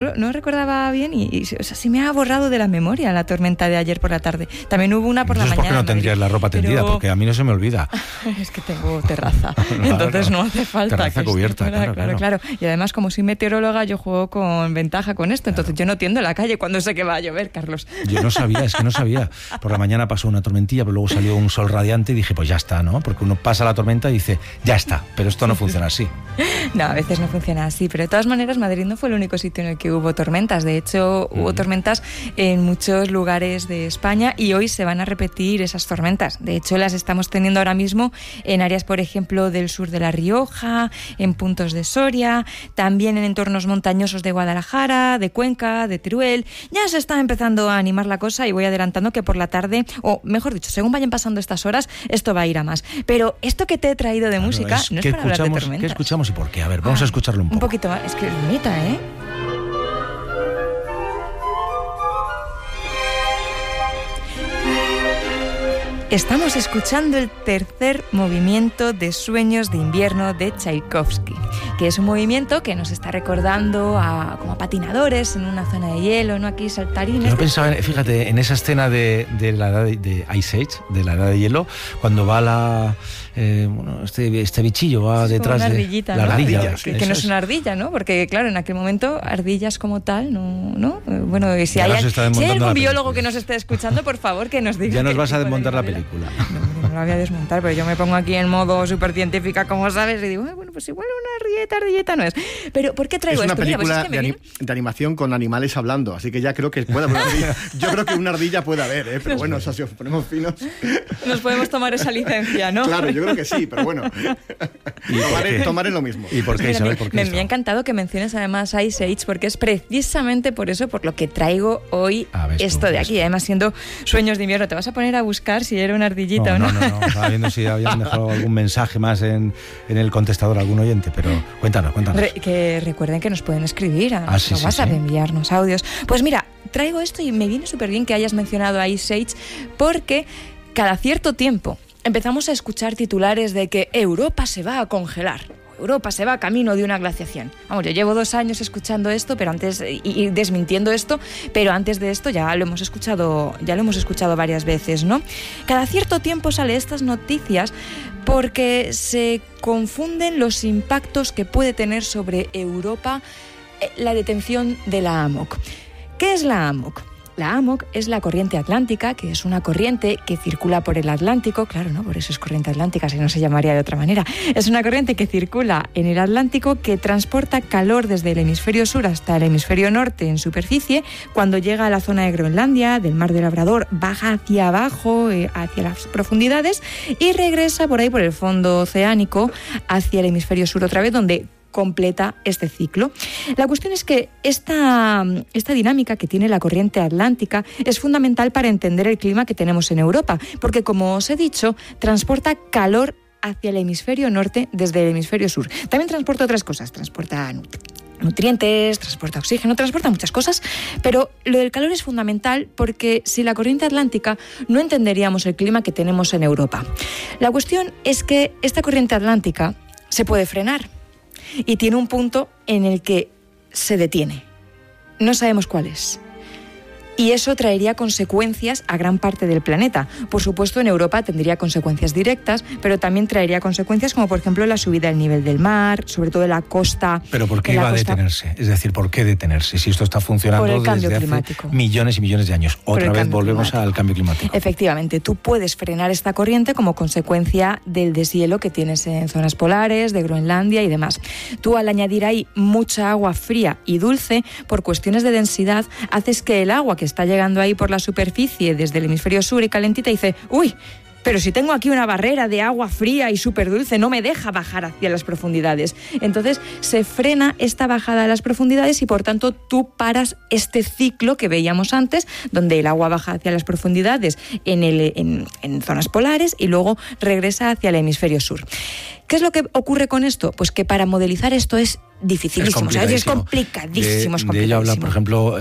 no recordaba bien y o sea, sí me ha borrado de la memoria la tormenta de ayer por la tarde. También hubo una por la mañana. ¿Por qué no tendrías la ropa tendida? Porque a mí no se me olvida. Es que tengo terraza, entonces no hace falta. Terraza cubierta, claro. Y además, como soy meteoróloga, yo juego con ventaja con esto, entonces yo no tiendo la calle cuando sé que va a llover, Carlos. Yo no sabía. Por la mañana pasó una tormentilla, pero luego salió un sol radiante y dije, pues ya está, ¿no? Porque uno pasa la tormenta y dice, ya está, pero esto no funciona así. No, a veces no funciona así, pero de todas maneras Madrid no fue el único sitio en el que hubo tormentas. De hecho, hubo tormentas en muchos lugares de España y hoy se van a repetir esas tormentas. De hecho, las estamos teniendo ahora mismo en áreas, por ejemplo, del sur de La Rioja, en puntos de Soria, también en entornos montañosos de Guadalajara, de Cuenca, de Teruel. Ya se está empezando a animar la cosa y voy adelantando que por la tarde, o mejor dicho, según vayan pasando estas horas, esto va a ir a más. Pero esto que te he traído de música no es para hablar de tormentas. ¿Qué escuchamos y por qué? A ver, vamos a escucharlo un poco. Un poquito más, es que es bonita, ¿eh? Estamos escuchando el tercer movimiento de Sueños de invierno de Tchaikovsky, que es un movimiento que nos está recordando como a patinadores en una zona de hielo, ¿no? Aquí saltarines. Yo pensaba, fíjate, en esa escena de la edad de Ice Age, de la edad de hielo, cuando va este bichillo va es detrás una ardillita, de la ¿no? ardilla. Que no es una ardilla, ¿no? Porque claro, en aquel momento ardillas como tal, ¿no? Bueno, y si hay algún biólogo que nos esté escuchando, por favor, que nos diga. Ya nos vas a desmontar la película. No la voy a desmontar, pero yo me pongo aquí en modo súper científica, como sabes, y digo, bueno, pues igual una ardilleta no es. Pero ¿por qué traigo esto? Es una película de animación con animales hablando, así que ya creo que puede haber una ardilla. Yo creo que una ardilla puede haber, pero bueno, o sea, si os ponemos finos... Nos podemos tomar esa licencia, ¿no? Claro, yo creo que sí, pero bueno. Tomaré lo mismo. ¿Y por qué, Isabel? Me ha encantado que menciones además Ice Age, porque es precisamente por eso por lo que traigo hoy esto de aquí. Además, siendo Sueños de invierno, te vas a poner a buscar si era una ardillita o no. No, estaba viendo si habían dejado algún mensaje más en el contestador, algún oyente, pero cuéntanos. Que recuerden que nos pueden escribir a nuestro WhatsApp, enviarnos audios. Pues mira, traigo esto y me viene súper bien que hayas mencionado a Ice Age, porque cada cierto tiempo empezamos a escuchar titulares de que Europa se va a congelar. Europa se va camino de una glaciación. Vamos, yo llevo 2 años escuchando esto, pero antes y desmintiendo esto, pero antes de esto ya lo hemos escuchado varias veces, ¿no? Cada cierto tiempo salen estas noticias porque se confunden los impactos que puede tener sobre Europa la detención de la AMOC. ¿Qué es la AMOC? La AMOC es la corriente atlántica, que es una corriente que circula por el Atlántico, claro, ¿no? Por eso es corriente atlántica, si no se llamaría de otra manera. Es una corriente que circula en el Atlántico, que transporta calor desde el hemisferio sur hasta el hemisferio norte en superficie. Cuando llega a la zona de Groenlandia, del Mar de Labrador, baja hacia abajo, hacia las profundidades, y regresa por ahí, por el fondo oceánico, hacia el hemisferio sur otra vez, donde completa este ciclo. La cuestión es que esta dinámica que tiene la corriente atlántica es fundamental para entender el clima que tenemos en Europa, porque, como os he dicho, transporta calor hacia el hemisferio norte desde el hemisferio sur. También transporta otras cosas, transporta nutrientes, transporta oxígeno, transporta muchas cosas, pero lo del calor es fundamental porque sin la corriente atlántica no entenderíamos el clima que tenemos en Europa. La cuestión es que esta corriente atlántica se puede frenar y tiene un punto en el que se detiene. No sabemos cuál es. Y eso traería consecuencias a gran parte del planeta. Por supuesto, en Europa tendría consecuencias directas, pero también traería consecuencias como, por ejemplo, la subida del nivel del mar, sobre todo de la costa. ¿Pero por qué iba a detenerse? Es decir, ¿por qué detenerse? Si esto está funcionando desde hace millones y millones de años. Otra vez volvemos al cambio climático. Efectivamente, tú puedes frenar esta corriente como consecuencia del deshielo que tienes en zonas polares, de Groenlandia y demás. Tú, al añadir ahí mucha agua fría y dulce, por cuestiones de densidad, haces que el agua que está llegando ahí por la superficie desde el hemisferio sur y calentita dice, uy, pero si tengo aquí una barrera de agua fría y súper dulce, no me deja bajar hacia las profundidades. Entonces se frena esta bajada a las profundidades y, por tanto, tú paras este ciclo que veíamos antes, donde el agua baja hacia las profundidades en zonas polares y luego regresa hacia el hemisferio sur. ¿Qué es lo que ocurre con esto? Pues que para modelizar esto es dificilísimo, es complicadísimo. De ello habla, por ejemplo,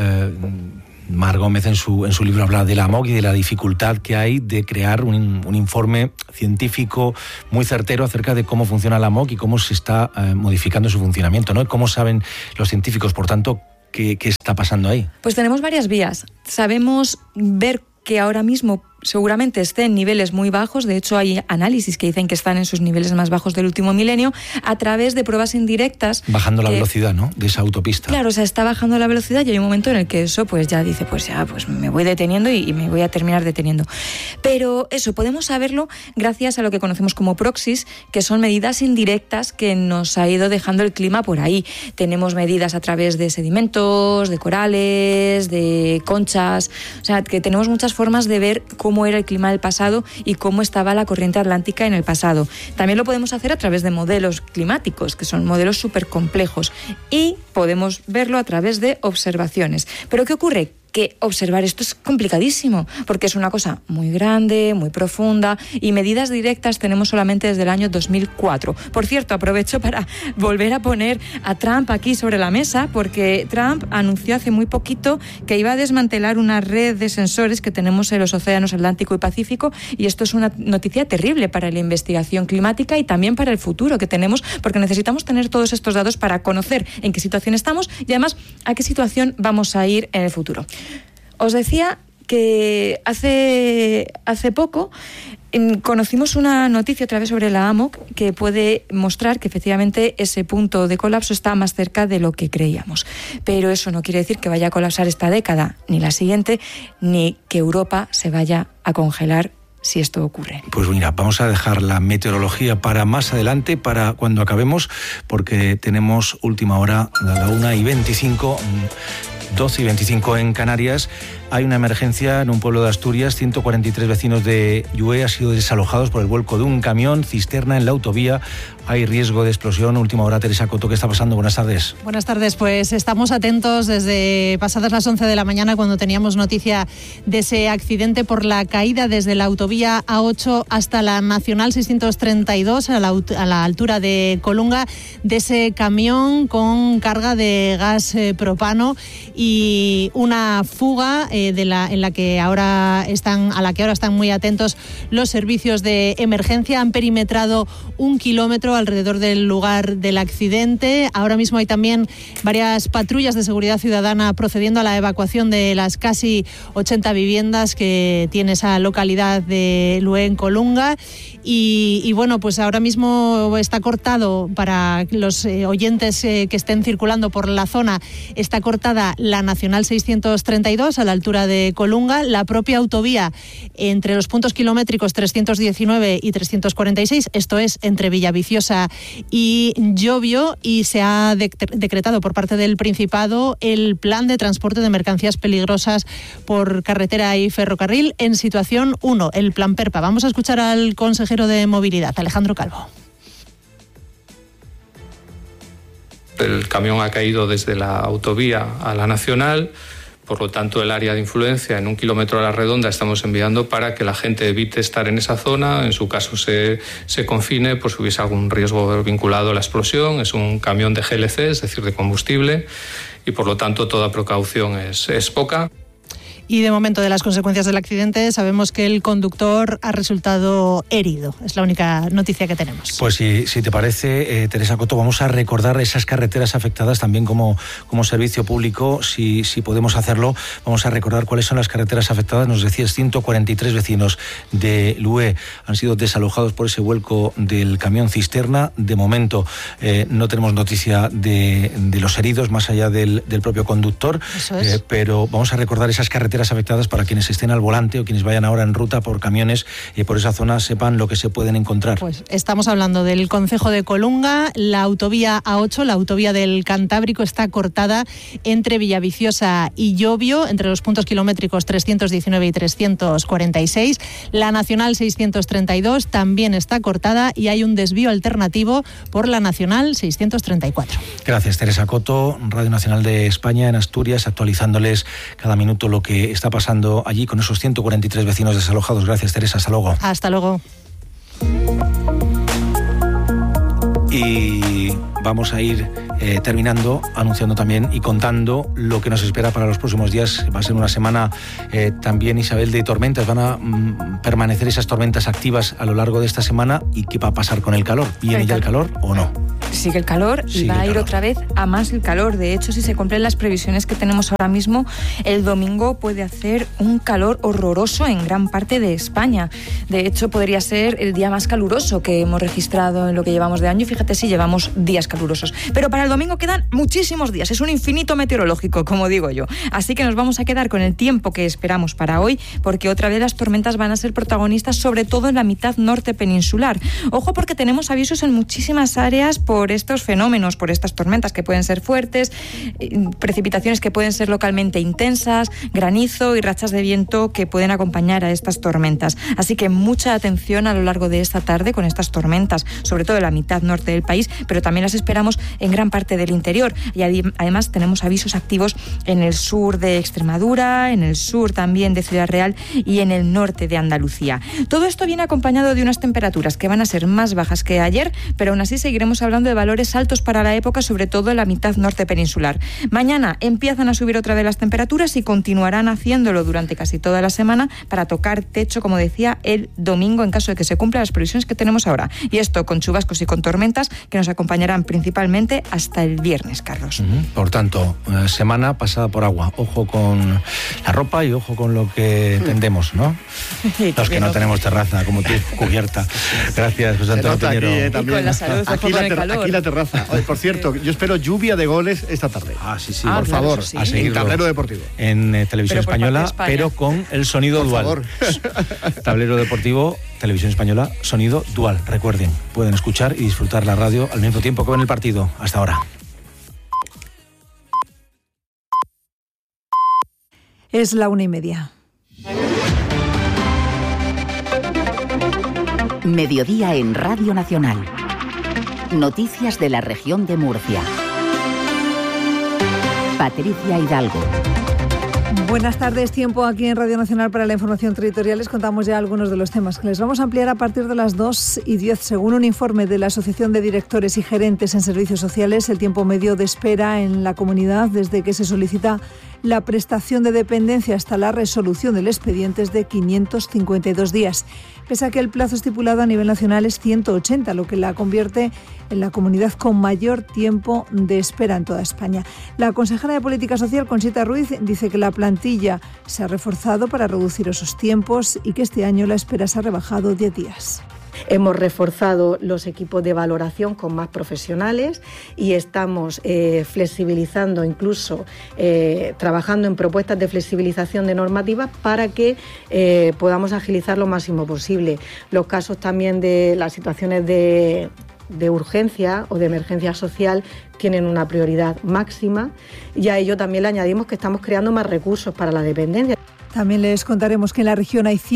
Mar Gómez en su libro habla de la AMOC y de la dificultad que hay de crear un informe científico muy certero acerca de cómo funciona la AMOC y cómo se está modificando su funcionamiento, ¿no? Y cómo saben los científicos, por tanto, qué está pasando ahí? Pues tenemos varias vías. Sabemos ver que ahora mismo seguramente esté en niveles muy bajos. De hecho, hay análisis que dicen que están en sus niveles más bajos del último milenio a través de pruebas indirectas. Bajando la velocidad, ¿no?, de esa autopista. Claro, o sea, está bajando la velocidad y hay un momento en el que eso pues ya dice, pues me voy deteniendo y me voy a terminar deteniendo. Pero eso, podemos saberlo gracias a lo que conocemos como proxies, que son medidas indirectas que nos ha ido dejando el clima por ahí. Tenemos medidas a través de sedimentos, de corales, de conchas, o sea, que tenemos muchas formas de ver cómo era el clima del pasado y cómo estaba la corriente atlántica en el pasado. También lo podemos hacer a través de modelos climáticos, que son modelos súper complejos, y podemos verlo a través de observaciones. ¿Pero qué ocurre? Que observar esto es complicadísimo, porque es una cosa muy grande, muy profunda, y medidas directas tenemos solamente desde el año 2004. Por cierto, aprovecho para volver a poner a Trump aquí sobre la mesa, porque Trump anunció hace muy poquito que iba a desmantelar una red de sensores que tenemos en los océanos Atlántico y Pacífico, y esto es una noticia terrible para la investigación climática y también para el futuro que tenemos, porque necesitamos tener todos estos datos para conocer en qué situación estamos y además a qué situación vamos a ir en el futuro. Os decía que hace poco conocimos una noticia otra vez sobre la AMOC que puede mostrar que efectivamente ese punto de colapso está más cerca de lo que creíamos. Pero eso no quiere decir que vaya a colapsar esta década, ni la siguiente, ni que Europa se vaya a congelar si esto ocurre. Pues mira, vamos a dejar la meteorología para más adelante, para cuando acabemos, porque tenemos última hora a la 1:25, 12:25 en Canarias. Hay una emergencia en un pueblo de Asturias. 143 vecinos de Llué han sido desalojados por el vuelco de un camión cisterna en la autovía. Hay riesgo de explosión. Última hora, Teresa Coto, ¿qué está pasando? Buenas tardes. Buenas tardes, pues estamos atentos desde pasadas las 11 de la mañana, cuando teníamos noticia de ese accidente por la caída desde la autovía A8 hasta la Nacional 632, a la altura de Colunga, de ese camión con carga de gas propano y una fuga a la que ahora están muy atentos los servicios de emergencia. Han perimetrado 1 kilómetro alrededor del lugar del accidente. Ahora mismo hay también varias patrullas de seguridad ciudadana procediendo a la evacuación de las casi 80 viviendas que tiene esa localidad de Llué en Colunga. Y bueno, pues ahora mismo está cortado, para los oyentes que estén circulando por la zona, está cortada la Nacional 632 a la altura de Colunga, la propia autovía entre los puntos kilométricos 319 y 346, esto es entre Villaviciosa y Llobio, y se ha decretado por parte del Principado el plan de transporte de mercancías peligrosas por carretera y ferrocarril en situación 1, el plan PERPA. Vamos a escuchar al consejero de Movilidad, Alejandro Calvo. El camión ha caído desde la autovía a la Nacional, por lo tanto el área de influencia en 1 kilómetro a la redonda estamos enviando para que la gente evite estar en esa zona, en su caso se confine por si hubiese algún riesgo vinculado a la explosión. Es un camión de GLC, es decir, de combustible, y por lo tanto toda precaución es poca. Y de momento, de las consecuencias del accidente, sabemos que el conductor ha resultado herido. Es la única noticia que tenemos. Pues si te parece, Teresa Coto, vamos a recordar esas carreteras afectadas también como servicio público. Si podemos hacerlo, vamos a recordar cuáles son las carreteras afectadas. Nos decías, 143 vecinos de Llué han sido desalojados por ese vuelco del camión cisterna. De momento no tenemos noticia de los heridos, más allá del propio conductor. Eso es. Pero vamos a recordar esas carreteras afectadas para quienes estén al volante o quienes vayan ahora en ruta por camiones y por esa zona sepan lo que se pueden encontrar. Pues estamos hablando del concejo de Colunga. La autovía A8, la autovía del Cantábrico, está cortada entre Villaviciosa y Llobio, entre los puntos kilométricos 319 y 346. La Nacional 632 también está cortada y hay un desvío alternativo por la Nacional 634. Gracias, Teresa Coto, Radio Nacional de España en Asturias, actualizándoles cada minuto lo que está pasando allí con esos 143 vecinos desalojados. Gracias, Teresa. Hasta luego. Hasta luego. Y vamos a ir terminando, anunciando también y contando lo que nos espera para los próximos días. Va a ser una semana también, Isabel, de tormentas. Van a permanecer esas tormentas activas a lo largo de esta semana. ¿Y qué va a pasar con el calor? ¿Viene ya el calor o no? sigue el calor y va a ir otra vez a más el calor. De hecho, si se cumplen las previsiones que tenemos ahora mismo, el domingo puede hacer un calor horroroso en gran parte de España. De hecho, podría ser el día más caluroso que hemos registrado en lo que llevamos de año. Fíjate si llevamos días calurosos. Pero para el domingo quedan muchísimos días. Es un infinito meteorológico, como digo yo. Así que nos vamos a quedar con el tiempo que esperamos para hoy, porque otra vez las tormentas van a ser protagonistas, sobre todo en la mitad norte peninsular. Ojo, porque tenemos avisos en muchísimas áreas por estos fenómenos, por estas tormentas que pueden ser fuertes, precipitaciones que pueden ser localmente intensas, granizo y rachas de viento que pueden acompañar a estas tormentas. Así que mucha atención a lo largo de esta tarde con estas tormentas, sobre todo en la mitad norte del país, pero también las esperamos en gran parte del interior. Y además tenemos avisos activos en el sur de Extremadura, en el sur también de Ciudad Real y en el norte de Andalucía. Todo esto viene acompañado de unas temperaturas que van a ser más bajas que ayer, pero aún así seguiremos hablando de valores altos para la época, sobre todo en la mitad norte peninsular. Mañana empiezan a subir otra vez las temperaturas y continuarán haciéndolo durante casi toda la semana para tocar techo, como decía, el domingo en caso de que se cumplan las previsiones que tenemos ahora. Y esto con chubascos y con tormentas que nos acompañarán principalmente hasta el viernes, Carlos. Por tanto, semana pasada por agua. Ojo con la ropa y ojo con lo que tendemos, ¿no? Los que no tenemos terraza, como tú, cubierta. Gracias, José Antonio Piñero. Aquí, y con la salud, aquí la terraza. Oye, por cierto, yo espero lluvia de goles esta tarde. Sí. Por favor, a seguirlo. En Tablero Deportivo. En Televisión Española, pero con el sonido por dual. Favor. Tablero Deportivo, Televisión Española, sonido dual. Recuerden, pueden escuchar y disfrutar la radio al mismo tiempo que ven el partido. Hasta ahora. Es la 1:30. Mediodía en Radio Nacional. Noticias de la región de Murcia. Patricia Hidalgo. Buenas tardes, tiempo aquí en Radio Nacional para la información territorial. Les contamos ya algunos de los temas que les vamos a ampliar a partir de las 2:10. Según un informe de la Asociación de Directores y Gerentes en Servicios Sociales, el tiempo medio de espera en la comunidad desde que se solicita la prestación de dependencia hasta la resolución del expediente es de 552 días. Pese a que el plazo estipulado a nivel nacional es 180, lo que la convierte en la comunidad con mayor tiempo de espera en toda España. La consejera de Política Social, Conxita Ruiz, dice que la plantilla se ha reforzado para reducir esos tiempos y que este año la espera se ha rebajado 10 días. Hemos reforzado los equipos de valoración con más profesionales y estamos flexibilizando, incluso trabajando en propuestas de flexibilización de normativas para que podamos agilizar lo máximo posible. Los casos también de las situaciones de urgencia o de emergencia social tienen una prioridad máxima y a ello también le añadimos que estamos creando más recursos para la dependencia. También les contaremos que en la región hay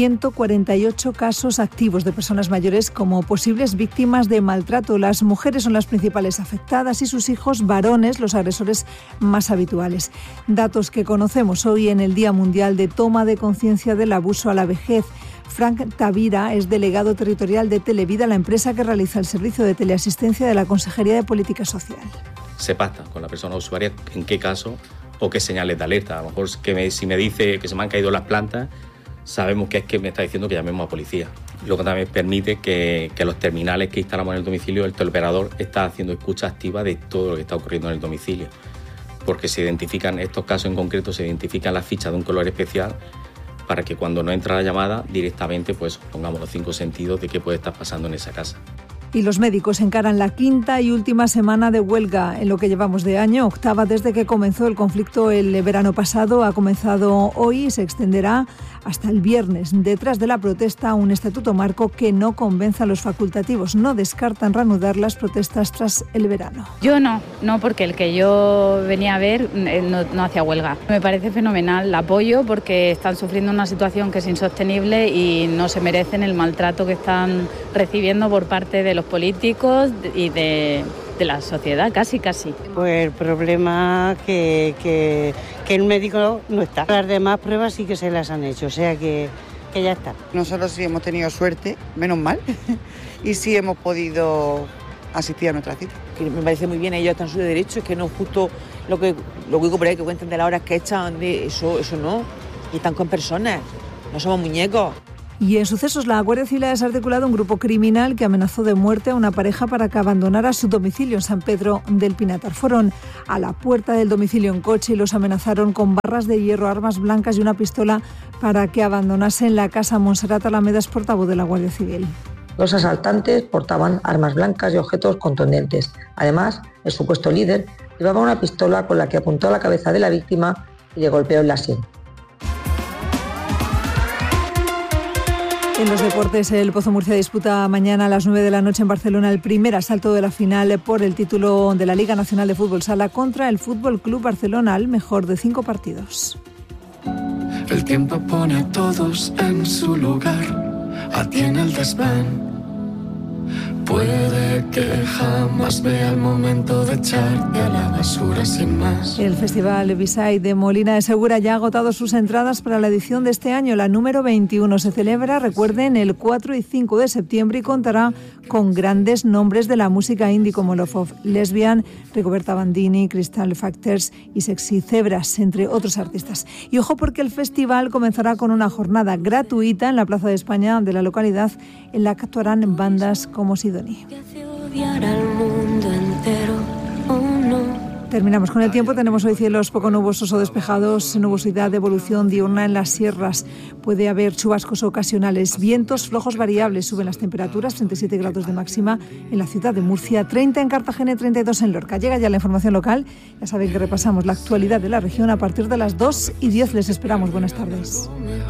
148 casos activos de personas mayores como posibles víctimas de maltrato. Las mujeres son las principales afectadas y sus hijos varones los agresores más habituales. Datos que conocemos hoy en el Día Mundial de Toma de Conciencia del Abuso a la Vejez. Frank Tavira es delegado territorial de Televida, la empresa que realiza el servicio de teleasistencia de la Consejería de Política Social. Se pacta con la persona usuaria en qué caso o qué señales de alerta. A lo mejor si me dice que se me han caído las plantas, sabemos que es que me está diciendo que llamemos a policía. Luego también permite que los terminales que instalamos en el domicilio, el teleoperador está haciendo escucha activa de todo lo que está ocurriendo en el domicilio. Porque se identifican, estos casos en concreto, se identifican las fichas de un color especial para que cuando no entra la llamada, directamente pues pongamos los 5 sentidos de qué puede estar pasando en esa casa. Y los médicos encaran la quinta y última semana de huelga en lo que llevamos de año, octava desde que comenzó el conflicto el verano pasado. Ha comenzado hoy y se extenderá hasta el viernes. Detrás de la protesta, un estatuto marco que no convence a los facultativos. No descartan reanudar las protestas tras el verano. Yo no, porque el que yo venía a ver no hacía huelga. Me parece fenomenal, la apoyo porque están sufriendo una situación que es insostenible y no se merecen el maltrato que están recibiendo por parte de los políticos y de la sociedad, casi. Pues el problema que el médico no está. Las demás pruebas sí que se las han hecho, o sea que ya está. Nosotros sí hemos tenido suerte, menos mal, y sí hemos podido asistir a nuestra cita. Que me parece muy bien, ellos están en su derecho, es que no es justo lo que digo por ahí, que cuentan de las horas que echan, de eso no, y están con personas, no somos muñecos. Y en sucesos, la Guardia Civil ha desarticulado un grupo criminal que amenazó de muerte a una pareja para que abandonara su domicilio en San Pedro del Pinatar. Fueron a la puerta del domicilio en coche y los amenazaron con barras de hierro, armas blancas y una pistola para que abandonasen la casa. Montserrat Alameda es portavoz de la Guardia Civil. Los asaltantes portaban armas blancas y objetos contundentes. Además, el supuesto líder llevaba una pistola con la que apuntó a la cabeza de la víctima y le golpeó en la sien. En los deportes, el Pozo Murcia disputa mañana a las 9 de la noche en Barcelona el primer asalto de la final por el título de la Liga Nacional de Fútbol Sala contra el Fútbol Club Barcelona, al mejor de 5 partidos. El tiempo pone a todos en su lugar, a ti en el desván. Puede que jamás vea el momento de echarte a la basura sin más. El Festival B-Side de Molina de Segura ya ha agotado sus entradas para la edición de este año. La número 21 se celebra, recuerden, el 4 y 5 de septiembre y contará con grandes nombres de la música indie como Love of Lesbian, Rigoberta Bandini, Crystal Factors y Sexy Zebras, entre otros artistas. Y ojo, porque el festival comenzará con una jornada gratuita en la Plaza de España de la localidad, en la que actuarán bandas como Sidoní. Terminamos con el tiempo. Tenemos hoy cielos poco nubosos o despejados, nubosidad de evolución diurna en las sierras. Puede haber chubascos ocasionales, vientos flojos variables. Suben las temperaturas, 37 grados de máxima en la ciudad de Murcia, 30 en Cartagena y 32 en Lorca. Llega ya la información local. Ya saben que repasamos la actualidad de la región a partir de las 2:10. Les esperamos. Buenas tardes.